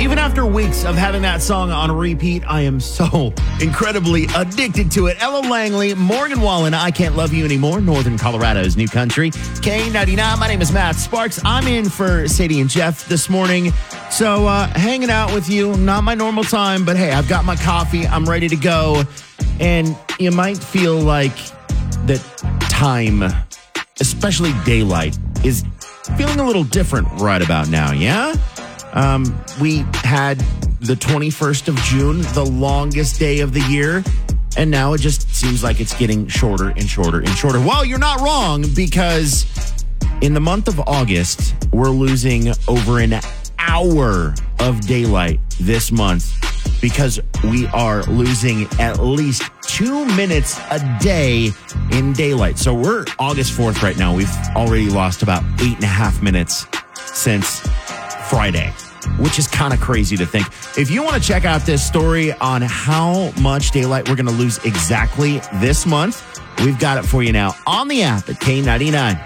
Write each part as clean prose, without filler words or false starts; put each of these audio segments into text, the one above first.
Even after weeks of having that song on repeat, I am so incredibly addicted to it. Ella Langley, Morgan Wallen, I Can't Love You Anymore, Northern Colorado's new country. K99, my name is Matt Sparks. I'm in for Sadie and Jeff this morning. So hanging out with you, not my normal time, but hey, I've got my coffee. I'm ready to go. And you might feel like that time, especially daylight, is feeling a little different right about now, yeah? We had the 21st of June, the longest day of the year, and now it just seems like it's getting shorter and shorter and shorter. Well, you're not wrong, because in the month of August, we're losing over an hour of daylight this month because we are losing at least 2 minutes a day in daylight. So we're August 4th right now. We've already lost about 8.5 minutes since Friday, which is kind of crazy to think. If you want to check out this story on how much daylight we're going to lose exactly this month, we've got it for you now on the app at K99.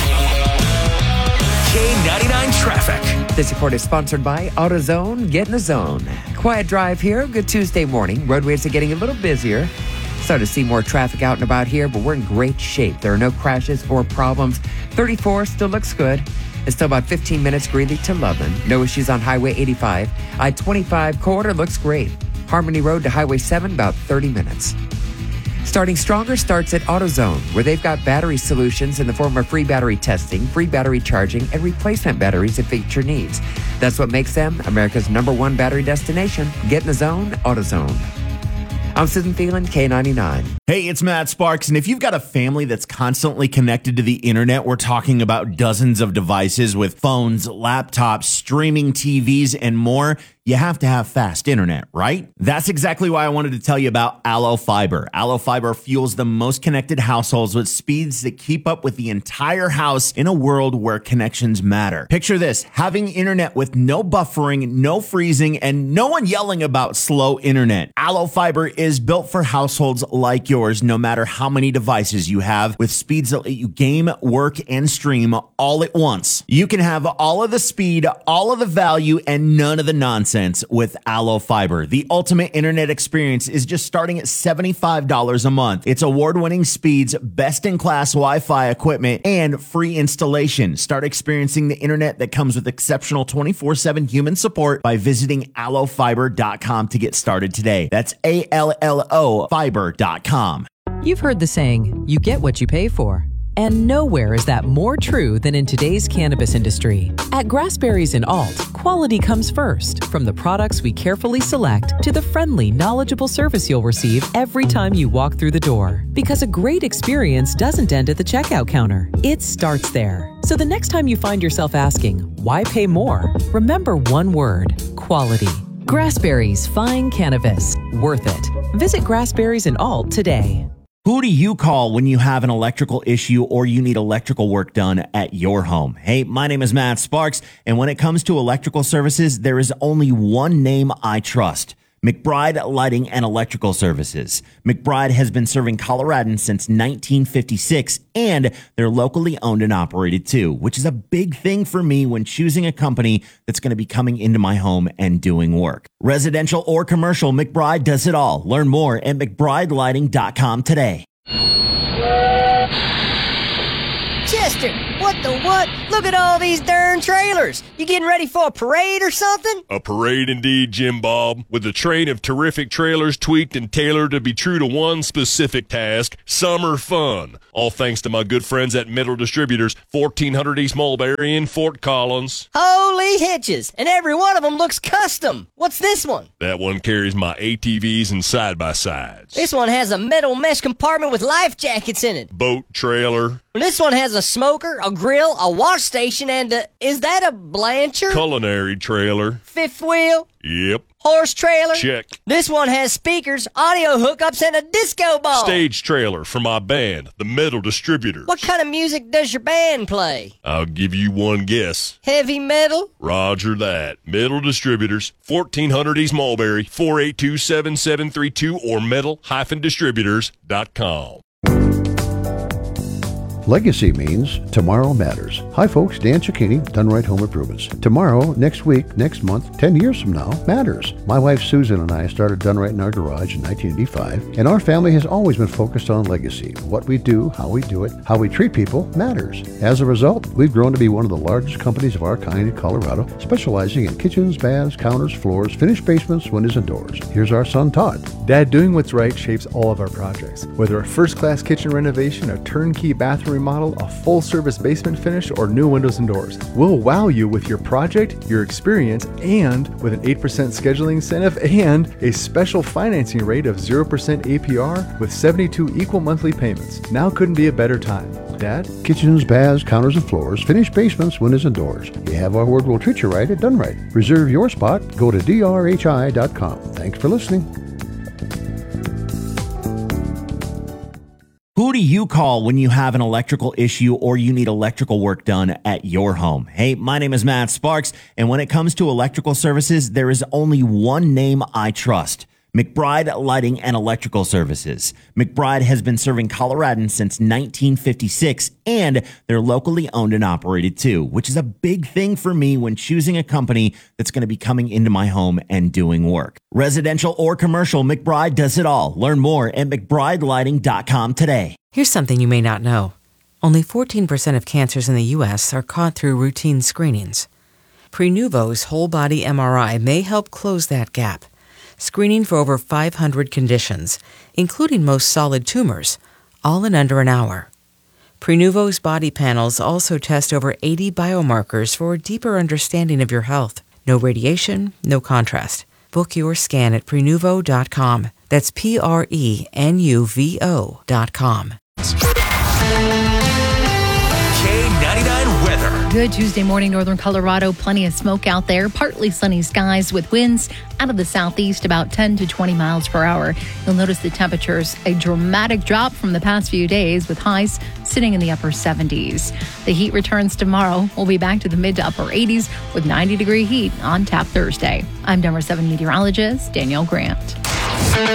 K99 Traffic. This report is sponsored by AutoZone. Get in the zone. Quiet drive here. Good Tuesday morning. Roadways are getting a little busier. Starting to see more traffic out and about here, but we're in great shape. There are no crashes or problems. 34 still looks good. It's still about 15 minutes Greeley to Loveland. No issues on Highway 85. I-25 corridor looks great. Harmony Road to Highway 7, about 30 minutes. Starting stronger starts at AutoZone, where they've got battery solutions in the form of free battery testing, free battery charging, and replacement batteries that fit your needs. That's what makes them America's #1 battery destination. Get in the zone, AutoZone. I'm Susan Thielen, K99. Hey, it's Matt Sparks, and if you've got a family that's constantly connected to the internet, we're talking about dozens of devices with phones, laptops, streaming TVs, and more. You have to have fast internet, right? That's exactly why I wanted to tell you about Allo Fiber. Allo Fiber fuels the most connected households with speeds that keep up with the entire house in a world where connections matter. Picture this, having internet with no buffering, no freezing, and no one yelling about slow internet. Allo Fiber is built for households like yours, no matter how many devices you have, with speeds that let you game, work, and stream all at once. You can have all of the speed, all of the value, and none of the nonsense with Allo Fiber. The ultimate internet experience is just starting at $75 a month. It's award-winning speeds, best-in-class Wi-Fi equipment, and free installation. Start experiencing the internet that comes with exceptional 24/7 human support by visiting allofiber.com to get started today. That's ALLO fiber.com. You've heard the saying, you get what you pay for. And nowhere is that more true than in today's cannabis industry. At Grassberries and Alt, quality comes first. From the products we carefully select to the friendly, knowledgeable service you'll receive every time you walk through the door. Because a great experience doesn't end at the checkout counter. It starts there. So the next time you find yourself asking, why pay more? Remember one word, quality. Grassberries Fine Cannabis. Worth it. Visit Grassberries and Alt today. Who do you call when you have an electrical issue or you need electrical work done at your home? Hey, my name is Matt Sparks, and when it comes to electrical services, there is only one name I trust. McBride Lighting and Electrical Services. McBride has been serving Coloradans since 1956, and they're locally owned and operated too, which is a big thing for me when choosing a company that's going to be coming into my home and doing work. Residential or commercial, McBride does it all. Learn more at McBrideLighting.com today. Chester, what the what? Look at all these darn trailers. You getting ready for a parade or something? A parade indeed, Jim Bob, with a train of terrific trailers tweaked and tailored to be true to one specific task, summer fun. All thanks to my good friends at Metal Distributors, 1400 East Mulberry in Fort Collins. Holy hitches, and every one of them looks custom. What's this one? That one carries my ATVs and side-by-sides. This one has a metal mesh compartment with life jackets in it. Boat trailer. This one has a smoker, a grill, a wash station, and is that a Blanchard? Culinary trailer. Fifth wheel? Yep. Horse trailer? Check. This one has speakers, audio hookups, and a disco ball. Stage trailer for my band, the Metal Distributors. What kind of music does your band play? I'll give you one guess. Heavy metal? Roger that. Metal Distributors, 1400 East Mulberry, 482-7732 or metal-distributors.com. Legacy means tomorrow matters. Hi folks, Dan Cicchini, Done Right Home Improvements. Tomorrow, next week, next month, 10 years from now matters. My wife Susan and I started Done Right in our garage in 1985, and our family has always been focused on legacy. What we do, how we do it, how we treat people matters. As a result, we've grown to be one of the largest companies of our kind in Colorado, specializing in kitchens, baths, counters, floors, finished basements, windows, and doors. Here's our son Todd. Dad, doing what's right shapes all of our projects. Whether a first-class kitchen renovation, a turnkey bathroom remodel, a full-service basement finish, or new windows and doors, we'll wow you with your project, your experience, and with an 8% scheduling incentive and a special financing rate of 0% APR with 72 equal monthly payments. Now couldn't be a better time. Dad? Kitchens, baths, counters, and floors, finished basements, windows, and doors. You have our word, we'll treat you right at Done Right. Reserve your spot. Go to drhi.com. Thanks for listening. Who do you call when you have an electrical issue or you need electrical work done at your home? Hey, my name is Matt Sparks, and when it comes to electrical services, there is only one name I trust: McBride Lighting and Electrical Services. McBride has been serving Coloradans since 1956, and they're locally owned and operated too, which is a big thing for me when choosing a company that's going to be coming into my home and doing work. Residential or commercial, McBride does it all. Learn more at McBrideLighting.com today. Here's something you may not know. Only 14% of cancers in the U.S. are caught through routine screenings. Prenuvo's whole body MRI may help close that gap, screening for over 500 conditions, including most solid tumors, all in under an hour. Prenuvo's body panels also test over 80 biomarkers for a deeper understanding of your health. No radiation, no contrast. Book your scan at Prenuvo.com. That's Prenuvo.com. K99 weather. Good Tuesday morning, northern Colorado. Plenty of smoke out there. Partly sunny skies with winds out of the southeast about 10 to 20 miles per hour. You'll notice the temperatures a dramatic drop from the past few days with highs sitting in the upper 70s. The heat returns tomorrow. We'll be back to the mid to upper 80s with 90-degree heat on tap Thursday. I'm Denver 7 meteorologist Danielle Grant.